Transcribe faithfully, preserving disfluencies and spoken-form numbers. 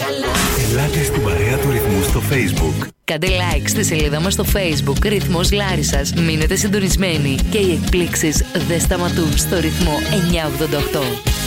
Ελάτε στην παρέα του Ρυθμού στο Facebook. Κάντε like στη σελίδα μας στο Facebook Ρυθμός Λάρισσας. Μείνετε συντονισμένοι και οι εκπλήξεις δεν σταματούν στο Ρυθμό εννιακόσια ογδόντα οκτώ.